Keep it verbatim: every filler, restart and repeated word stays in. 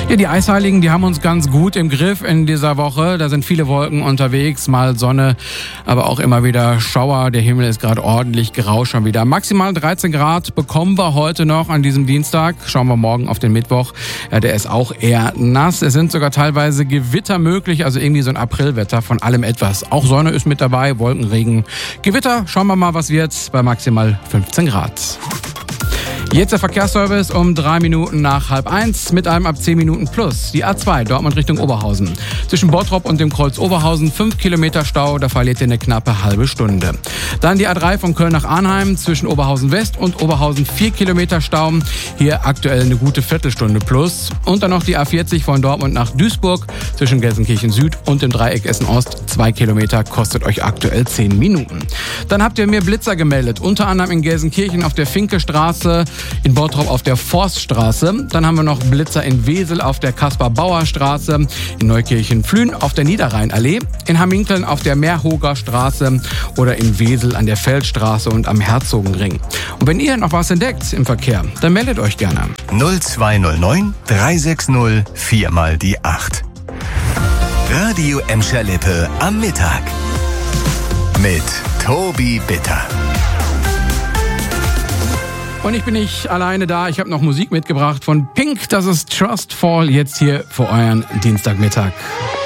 Ja, die Eisheiligen, die haben uns ganz gut im Griff in dieser Woche. Da sind viele Wolken unterwegs, mal Sonne, aber auch immer wieder Schauer. Der Himmel ist gerade ordentlich grau schon wieder. Maximal dreizehn Grad bekommen wir heute noch an diesem Dienstag. Schauen wir morgen auf den Mittwoch. Ja, der ist auch eher nass. Es sind sogar teilweise Gewitter möglich, also irgendwie so ein Aprilwetter, von allem etwas. Auch Sonne ist mit dabei, Wolkenregen, Gewitter. Schauen wir mal, was wird bei maximal fünfzehn Grad. Jetzt der Verkehrsservice um drei Minuten nach halb eins mit einem ab zehn Minuten plus. Die A zwei Dortmund Richtung Oberhausen. Zwischen Bottrop und dem Kreuz Oberhausen fünf Kilometer Stau, da verliert ihr eine knappe halbe Stunde. Dann die A drei von Köln nach Arnheim zwischen Oberhausen West und Oberhausen vier Kilometer Stau. Hier aktuell eine gute Viertelstunde plus. Und dann noch die A vierzig von Dortmund nach Duisburg zwischen Gelsenkirchen Süd und dem Dreieck Essen Ost. Zwei Kilometer kostet euch aktuell zehn Minuten. Dann habt ihr mir Blitzer gemeldet, unter anderem in Gelsenkirchen auf der Finke-Straße, in Bottrop auf der Forststraße. Dann haben wir noch Blitzer in Wesel auf der Kaspar-Bauer-Straße, in Neukirchen-Flühen auf der Niederrheinallee, in Hamminkeln auf der Meerhoger Straße oder in Wesel an der Feldstraße und am Herzogenring. Und wenn ihr noch was entdeckt im Verkehr, dann meldet euch gerne. null zwei null neun drei sechs null vier mal die acht. Radio Emscher Lippe am Mittag mit Tobi Bitter. Und ich bin nicht alleine da, ich habe noch Musik mitgebracht von Pink, das ist Trust Fall, jetzt hier für euren Dienstagmittag.